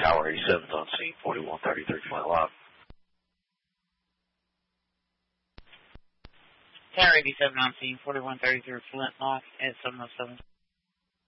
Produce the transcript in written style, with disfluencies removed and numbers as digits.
Tower 87's on scene, 4133 Flintlock. Tower 87 on scene, 4133 Flintlock at 707.